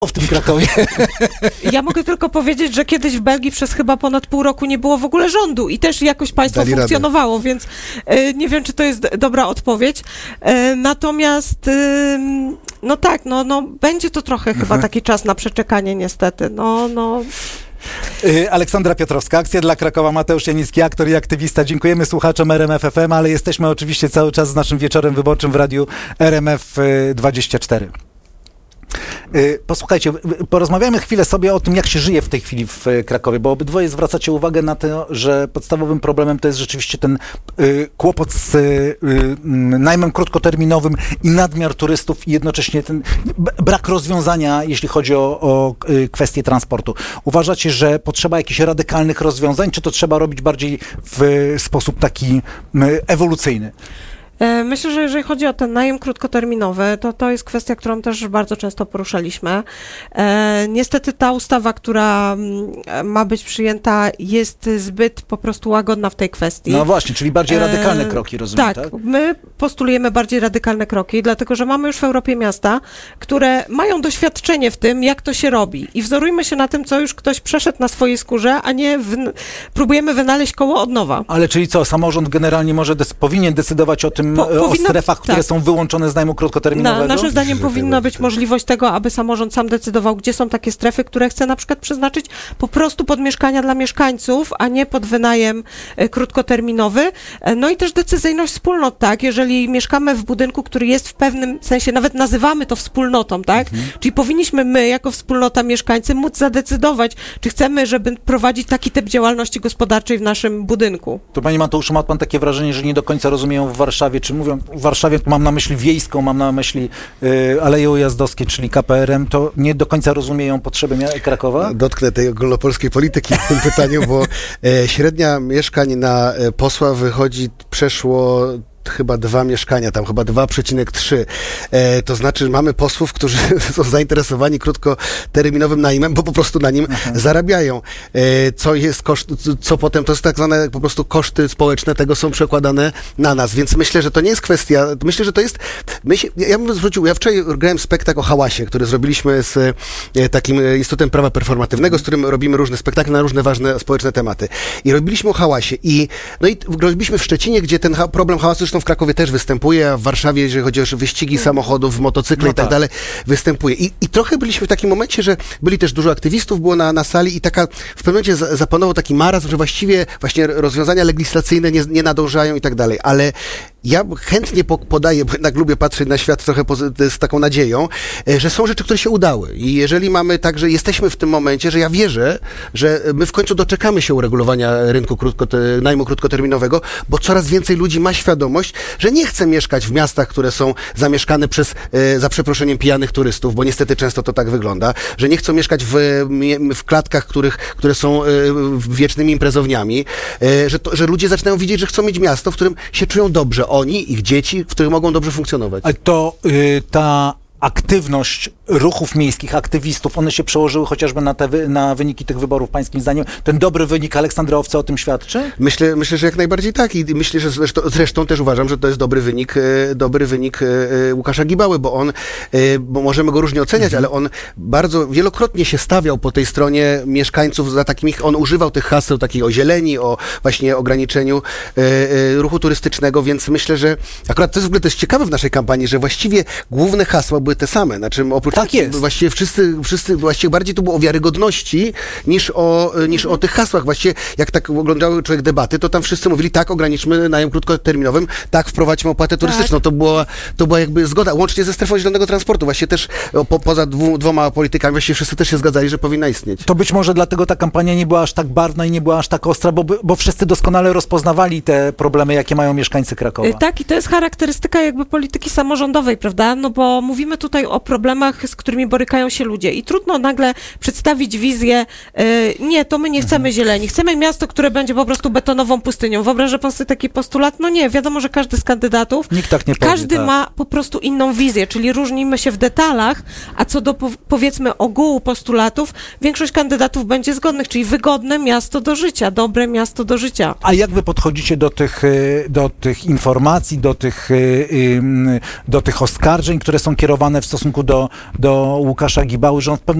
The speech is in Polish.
w tym Krakowie. Ja mogę tylko powiedzieć, że kiedyś w Belgii przez chyba ponad pół roku nie było w ogóle rządu i też jakoś państwo Dali funkcjonowało, więc nie wiem, czy to jest dobra odpowiedź. Natomiast no tak, no będzie to trochę chyba taki czas na przeczekanie niestety. No. Aleksandra Piotrowska, Akcja dla Krakowa, Mateusz Janicki, aktor i aktywista. Dziękujemy słuchaczom RMF FM, ale jesteśmy oczywiście cały czas z naszym wieczorem wyborczym w radiu RMF 24. Posłuchajcie, porozmawiajmy chwilę sobie o tym, jak się żyje w tej chwili w Krakowie, bo obydwoje zwracacie uwagę na to, że podstawowym problemem to jest rzeczywiście ten kłopot z najmem krótkoterminowym i nadmiar turystów i jednocześnie ten brak rozwiązania, jeśli chodzi o kwestię transportu. Uważacie, że potrzeba jakichś radykalnych rozwiązań, czy to trzeba robić bardziej w sposób taki ewolucyjny? Myślę, że jeżeli chodzi o ten najem krótkoterminowy, to jest kwestia, którą też bardzo często poruszaliśmy. Niestety ta ustawa, która ma być przyjęta, jest zbyt po prostu łagodna w tej kwestii. No właśnie, czyli bardziej radykalne kroki, rozumiem, tak? My postulujemy bardziej radykalne kroki, dlatego że mamy już w Europie miasta, które mają doświadczenie w tym, jak to się robi. I wzorujmy się na tym, co już ktoś przeszedł na swojej skórze, a nie próbujemy wynaleźć koło od nowa. Ale czyli co, samorząd generalnie powinien decydować o tym, o strefach, które są wyłączone z najmu krótkoterminowego? Naszym zdaniem powinna być możliwość tego, aby samorząd sam decydował, gdzie są takie strefy, które chce na przykład przeznaczyć po prostu pod mieszkania dla mieszkańców, a nie pod wynajem krótkoterminowy. No i też decyzyjność wspólnot, tak? Jeżeli mieszkamy w budynku, który jest w pewnym sensie, nawet nazywamy to wspólnotą, tak? Czyli powinniśmy my, jako wspólnota mieszkańcy, móc zadecydować, czy chcemy, żeby prowadzić taki typ działalności gospodarczej w naszym budynku. To panie Mateuszu, ma pan takie wrażenie, że nie do końca rozumieją w Warszawie, czy mówią w Warszawie, mam na myśli wiejską, mam na myśli Aleje Ujazdowskie, czyli KPRM, to nie do końca rozumieją potrzeby Krakowa? Dotknę tej ogólnopolskiej polityki w tym pytaniu, bo średnia mieszkań na posła przeszło chyba 2 mieszkania, tam chyba 2,3. To znaczy mamy posłów, którzy są zainteresowani krótkoterminowym najmem, bo po prostu na nim zarabiają. Co jest co potem, to jest tak zwane po prostu koszty społeczne, tego są przekładane na nas, więc myślę, że to nie jest kwestia, myślę, że to jest, ja wczoraj grałem spektakl o hałasie, który zrobiliśmy z takim Instytutem Prawa Performatywnego, z którym robimy różne spektakle na różne ważne społeczne tematy. I robiliśmy o hałasie i robiliśmy w Szczecinie, gdzie ten problem hałasu zresztą w Krakowie też występuje, a w Warszawie, jeżeli chodzi o wyścigi samochodów, motocykle i tak dalej, występuje. I trochę byliśmy w takim momencie, że byli też dużo aktywistów, było na sali i w pewnym momencie zapanował taki marazm, że właściwie właśnie rozwiązania legislacyjne nie nadążają i tak dalej. Ale ja chętnie podaję, bo jednak lubię patrzeć na świat trochę z taką nadzieją, że są rzeczy, które się udały. I jeżeli mamy tak, że jesteśmy w tym momencie, że ja wierzę, że my w końcu doczekamy się uregulowania rynku najmu krótkoterminowego, bo coraz więcej ludzi ma świadomość, że nie chce mieszkać w miastach, które są zamieszkane przez, za przeproszeniem, pijanych turystów, bo niestety często to tak wygląda, że nie chcą mieszkać w klatkach, które są wiecznymi imprezowniami, że ludzie zaczynają widzieć, że chcą mieć miasto, w którym się czują dobrze, oni, ich dzieci, w których mogą dobrze funkcjonować. A to ta aktywność ruchów miejskich, aktywistów, one się przełożyły chociażby na wyniki tych wyborów, pańskim zdaniem? Ten dobry wynik Aleksandra Owca o tym świadczy? Myślę, że jak najbardziej tak i myślę, że zresztą też uważam, że to jest dobry wynik Łukasza Gibały, bo możemy go różnie oceniać, ale on bardzo wielokrotnie się stawiał po tej stronie mieszkańców za takimi, on używał tych haseł takich o zieleni, o właśnie ograniczeniu ruchu turystycznego, więc myślę, że akurat to jest w ogóle też ciekawe w naszej kampanii, że właściwie główne hasła były te same, znaczy oprócz tak jest. Właściwie wszyscy właściwie bardziej tu było o wiarygodności niż o tych hasłach. Właściwie jak tak oglądał człowiek debaty, to tam wszyscy mówili tak, ograniczmy najem krótkoterminowym, tak, wprowadźmy opłatę turystyczną. To była jakby zgoda, łącznie ze strefą zielonego transportu. Właściwie też poza dwoma politykami właściwie wszyscy też się zgadzali, że powinna istnieć. To być może dlatego ta kampania nie była aż tak barwna i nie była aż tak ostra, bo wszyscy doskonale rozpoznawali te problemy, jakie mają mieszkańcy Krakowa. Tak, i to jest charakterystyka jakby polityki samorządowej, prawda? No bo mówimy tutaj o problemach, z którymi borykają się ludzie i trudno nagle przedstawić wizję, nie, to my nie chcemy zieleni, chcemy miasto, które będzie po prostu betonową pustynią. Wyobraża pan sobie taki postulat? No nie, wiadomo, że każdy z kandydatów, nikt tak nie powie, każdy ma po prostu inną wizję, czyli różnimy się w detalach, a co do powiedzmy ogółu postulatów, większość kandydatów będzie zgodnych, czyli wygodne miasto do życia, dobre miasto do życia. A jak wy podchodzicie do tych informacji, do tych oskarżeń, które są kierowane w stosunku do Łukasza Gibały, że on w pewnym